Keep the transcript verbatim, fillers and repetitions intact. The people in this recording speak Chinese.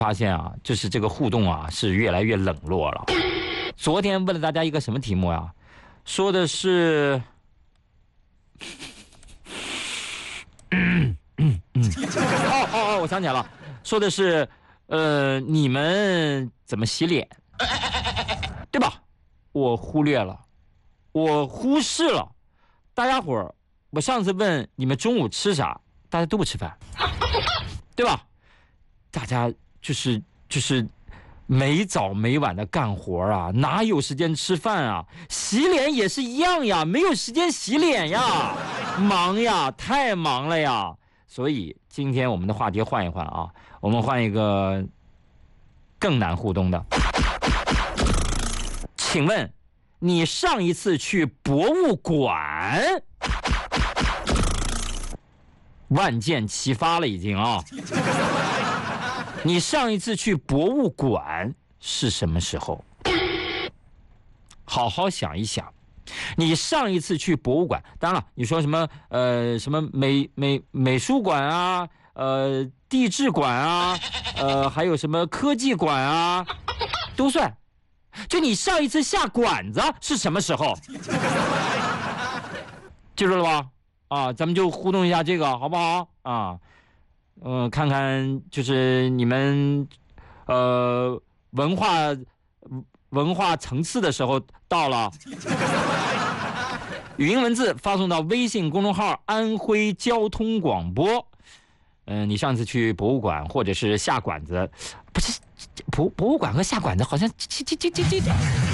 发现啊，就是这个互动啊是越来越冷落了。昨天问了大家一个什么题目呀？说的是，嗯嗯嗯，哦哦哦，我想起来了，说的是，呃，你们怎么洗脸，对吧？我忽略了，我忽视了，大家伙儿，我上次问你们中午吃啥，大家都不吃饭，对吧？大家就是就是没早没晚的干活啊，哪有时间吃饭啊？洗脸也是一样呀，没有时间洗脸呀，忙呀，太忙了呀。所以今天我们的话题换一换啊，我们换一个更难互动的。请问你上一次去博物馆？万箭齐发了已经啊。你上一次去博物馆是什么时候？好好想一想，你上一次去博物馆，当然了，你说什么呃什么美美美术馆啊，呃地质馆啊，呃还有什么科技馆啊，都算。就你上一次下馆子是什么时候？记住了吧？啊，咱们就互动一下这个，好不好？啊。嗯、呃，看看就是你们，呃，文化文化层次的时候到了。语音文字发送到微信公众号“安徽交通广播”。嗯、呃，你上次去博物馆或者是下馆子，不是博博物馆和下馆子好像这这这这这。